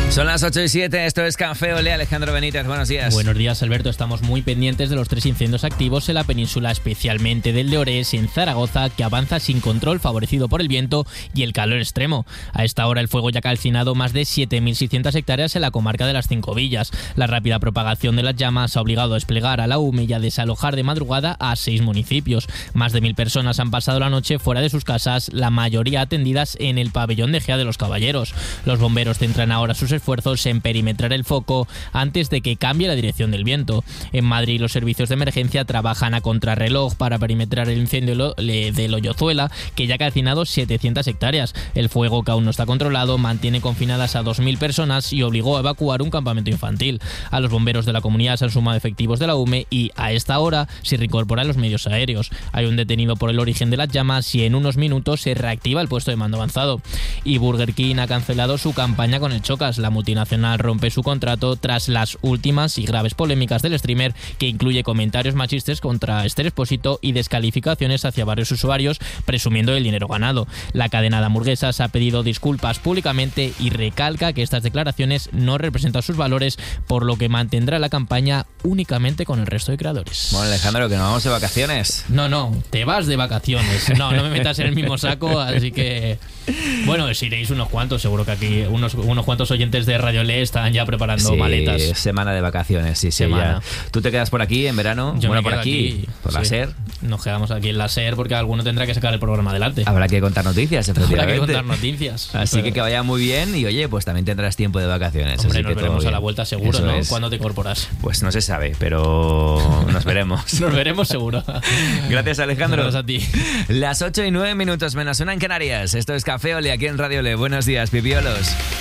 Son las 8:07, esto es Café Olé. Alejandro Benítez, buenos días. Buenos días, Alberto. Estamos muy pendientes de los 3 incendios activos en la península, especialmente del de Orés, en Zaragoza, que avanza sin control, favorecido por el viento y el calor extremo. A esta hora el fuego ya ha calcinado más de 7.600 hectáreas en la comarca de las Cinco Villas. La rápida propagación de las llamas ha obligado a desplegar a la UME y a desalojar de madrugada a 6 municipios. Más de 1.000 personas han pasado la noche fuera de sus casas, la mayoría atendidas en el pabellón de Gea de los Caballeros. Los bomberos centran ahora sus esfuerzos en perimetrar el foco antes de que cambie la dirección del viento. En Madrid, los servicios de emergencia trabajan a contrarreloj para perimetrar el incendio de Loyozuela, que ya ha calcinado 700 hectáreas. El fuego, que aún no está controlado, mantiene confinadas a 2.000 personas y obligó a evacuar un campamento infantil. A los bomberos de la comunidad se han sumado efectivos de la UME y a esta hora se reincorporan los medios aéreos. Hay un detenido por el origen de las llamas y en unos minutos se reactiva el puesto de mando avanzado. Y Burger King ha cancelado su campaña con el Chocas. La multinacional rompe su contrato tras las últimas y graves polémicas del streamer, que incluye comentarios machistas contra Esther Expósito y descalificaciones hacia varios usuarios presumiendo del dinero ganado. La cadena de hamburguesas ha pedido disculpas públicamente y recalca que estas declaraciones no representan sus valores, por lo que mantendrá la campaña únicamente con el resto de creadores. Bueno, Alejandro, que nos vamos de vacaciones. No, te vas de vacaciones. No me metas en el mismo saco, así que... Bueno, si iréis unos cuantos, seguro que aquí unos cuantos oyentes de Radio Le están ya preparando maletas. Semana de vacaciones, sí. Ya. ¿Tú te quedas por aquí en verano? Yo me por quedo aquí, por la SER. Nos quedamos aquí en la SER porque alguno tendrá que sacar el programa adelante. Habrá que contar noticias, efectivamente. Habrá que contar noticias. Así que vaya muy bien y, oye, pues también tendrás tiempo de vacaciones. Hombre, así nos que veremos a la bien. vuelta seguro, Eso ¿no? es. ¿Cuándo te incorporas? Pues no se sabe, pero nos veremos. Nos veremos seguro. Gracias, Alejandro. Gracias a ti. Las 8:09 menos 1 en Canarias. Esto es Café Olé aquí en Radio Le. Buenos días, pipiolos.